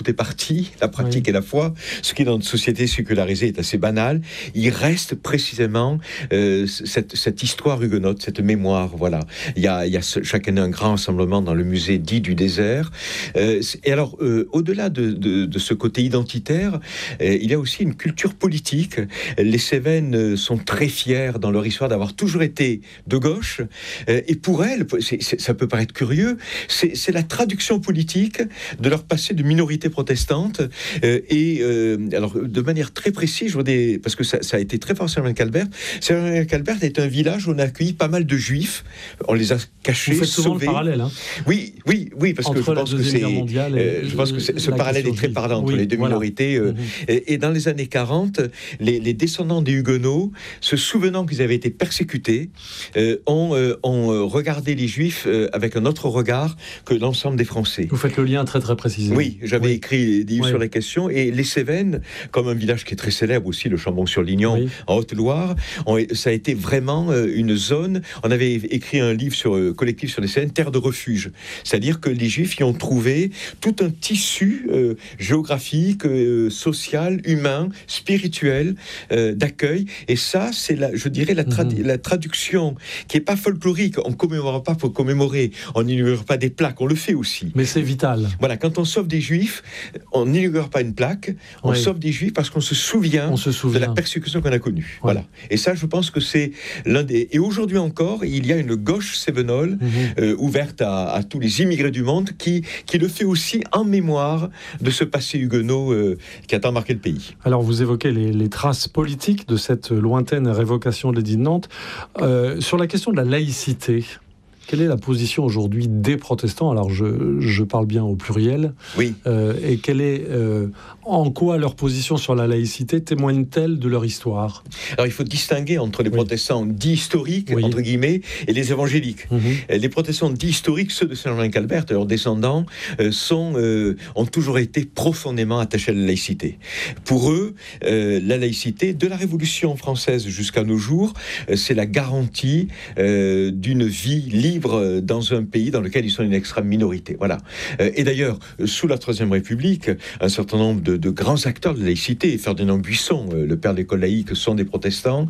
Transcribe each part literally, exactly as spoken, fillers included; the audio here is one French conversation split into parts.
tout est parti, la pratique oui. et la foi, ce qui dans une société sécularisée est assez banal. Il reste précisément euh, cette, cette histoire huguenote, cette mémoire. Voilà. Il y a, il y a ce, chaque année un grand rassemblement dans le musée dit du désert. Euh, et alors, euh, au-delà de, de, de ce côté identitaire, euh, il y a aussi une culture politique. Les Cévennes sont très fiers dans leur histoire d'avoir toujours été de gauche. Euh, et pour elles, c'est, c'est, ça peut paraître curieux, c'est, c'est la traduction politique de leur passé de minorité protestante. Euh, et euh, alors, de manière très précise, je voudrais, parce que ça, ça a été très fort sur Saint-Calbert. Saint-Calbert est un village où on a accueilli pas mal de juifs. On les a cachés, Vous faites souvent sauvés. Le parallèle, hein. Oui, oui, oui, parce entre que je pense que c'est, euh, je pense que c'est, ce parallèle est très parlant entre oui, les deux voilà. minorités. Euh, mm-hmm. et, et dans les années quarante, les, les descendants des Huguenots, se souvenant qu'ils avaient été persécutés, euh, ont, euh, ont regardé les Juifs euh, avec un autre regard que l'ensemble des Français. Vous faites le lien très très précisément. Oui, j'avais oui. écrit des livres oui. sur la question, et les Cévennes, comme un village qui est très célèbre aussi, le Chambon-sur-Lignon, oui. en Haute-Loire, ont, ça a été vraiment euh, une zone. On avait écrit un livre sur euh, collectif sur les Cévennes, terre de refuge, c'est-à-dire que les Juifs y ont trouvé tout un tissu euh, géographique, euh, social, humain, spirituel, euh, d'accueil. Et ça, c'est la, je dirais la, trad- mmh. la traduction qui est pas folklorique. On commémore pas pour commémorer, on n'inaugure pas des plaques, on le fait aussi. Mais c'est vital. Voilà, quand on sauve des Juifs, on n'inaugure pas une plaque, on oui. sauve des Juifs parce qu'on se souvient, on se souvient de la persécution qu'on a connue. Ouais. Voilà. Et ça, je pense que c'est l'un des. Et aujourd'hui encore, il y a une gauche cévenole mmh. euh, ouverte à, à tous les immigrés du monde qui qui le fait aussi en mémoire de ce passé huguenot euh, qui a tant marqué le pays. Alors, vous évoquez les, les traces politiques de cette lointaine révocation de l'édit de Nantes. Euh, sur la question de la laïcité, quelle est la position aujourd'hui des protestants ? Alors, je, je parle bien au pluriel. Oui. Euh, et quelle est, euh, en quoi leur position sur la laïcité témoigne-t-elle de leur histoire ? Alors, il faut distinguer entre les oui. protestants dits historiques, oui. entre guillemets, et les évangéliques. Mm-hmm. Les protestants dits historiques, ceux de Saint-Jean-Calbert, leurs descendants, euh, sont, euh, ont toujours été profondément attachés à la laïcité. Pour eux, euh, la laïcité, de la Révolution française jusqu'à nos jours, euh, c'est la garantie euh, d'une vie libre dans un pays dans lequel ils sont une extrême minorité. Voilà. Et d'ailleurs, sous la Troisième République, un certain nombre de, de grands acteurs de la laïcité, Ferdinand Buisson, le père de l'école laïque, sont des protestants.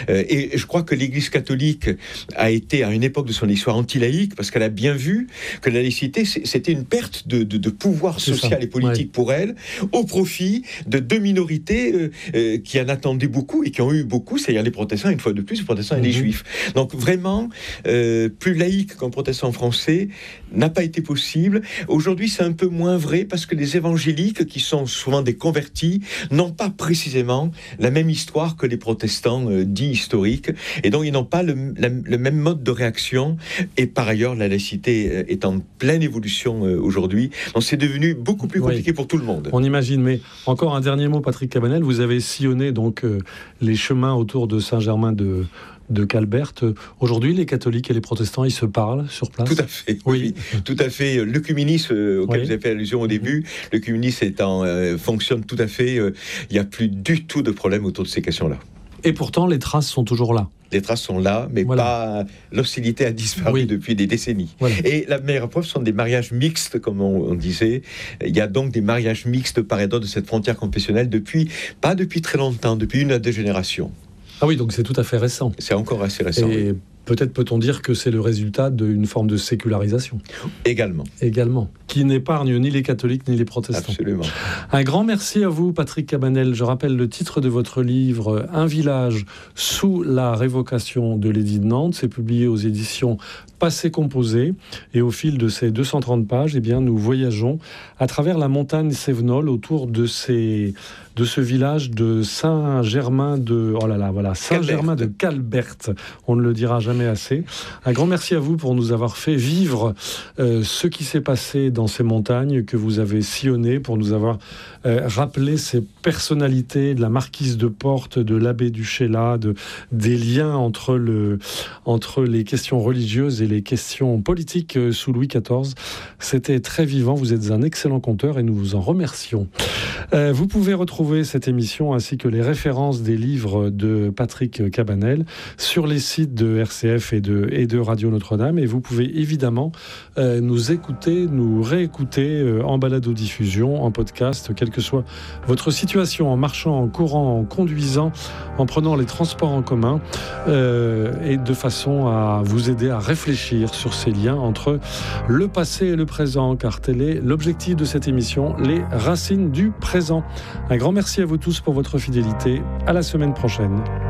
Et je crois que l'Église catholique a été, à une époque de son histoire, anti-laïque, parce qu'elle a bien vu que la laïcité, c'était une perte de, de, de pouvoir C'est social ça. et politique ouais. pour elle, au profit de deux minorités euh, qui en attendaient beaucoup et qui ont eu beaucoup, c'est-à-dire les protestants, une fois de plus, les protestants et les mmh. juifs. Donc vraiment, euh, plus laïque qu'un protestant français n'a pas été possible. Aujourd'hui, c'est un peu moins vrai parce que les évangéliques, qui sont souvent des convertis, n'ont pas précisément la même histoire que les protestants euh, dits historiques, et donc ils n'ont pas le, la, le même mode de réaction. Et par ailleurs, la laïcité euh, est en pleine évolution euh, aujourd'hui. Donc c'est devenu beaucoup plus compliqué oui. pour tout le monde. On imagine, mais encore un dernier mot, Patrick Cabanel. Vous avez sillonné donc euh, les chemins autour de Saint-Germain de de Calbert. Aujourd'hui, les catholiques et les protestants, ils se parlent sur place ? Tout à fait, oui. oui. Tout à fait. L'œcuménisme euh, auquel oui. vous avez fait allusion au début, mmh. l'œcuménisme étant, euh, fonctionne tout à fait. Il euh, n'y a plus du tout de problème autour de ces questions-là. Et pourtant, les traces sont toujours là. Les traces sont là, mais voilà. pas... L'hostilité a disparu oui. depuis des décennies. Voilà. Et la meilleure preuve sont des mariages mixtes, comme on, on disait. Il y a donc des mariages mixtes par et d'autre de cette frontière confessionnelle depuis, pas depuis très longtemps, depuis une à deux générations. Ah oui, donc c'est tout à fait récent. C'est encore assez récent. Et oui. peut-être peut-on dire que c'est le résultat d'une forme de sécularisation. Également. Également. Qui n'épargne ni les catholiques ni les protestants. Absolument. Un grand merci à vous, Patrick Cabanel. Je rappelle le titre de votre livre, Un village sous la révocation de l'édit de Nantes. C'est publié aux éditions Passé Composé. Et au fil de ces deux cent trente pages, eh bien, nous voyageons à travers la montagne cévenole autour de ces... de ce village de Saint-Germain de... Oh là là, voilà, Saint-Germain de Calbert. On ne le dira jamais assez. Un grand merci à vous pour nous avoir fait vivre euh, ce qui s'est passé dans ces montagnes que vous avez sillonnées, pour nous avoir euh, rappelé ces personnalités de la marquise de Portes, de l'abbé du Chéla, de, des liens entre, le, entre les questions religieuses et les les questions politiques sous Louis quatorze. C'était très vivant, vous êtes un excellent conteur et nous vous en remercions. Euh, vous pouvez retrouver cette émission ainsi que les références des livres de Patrick Cabanel sur les sites de R C F et de, et de Radio Notre-Dame, et vous pouvez évidemment euh, nous écouter, nous réécouter euh, en balado-diffusion, en podcast, quelle que soit votre situation, en marchant, en courant, en conduisant, en prenant les transports en commun, euh, et de façon à vous aider à réfléchir sur ces liens entre le passé et le présent, car tel est l'objectif de cette émission, les racines du présent. Un grand merci à vous tous pour votre fidélité. À la semaine prochaine.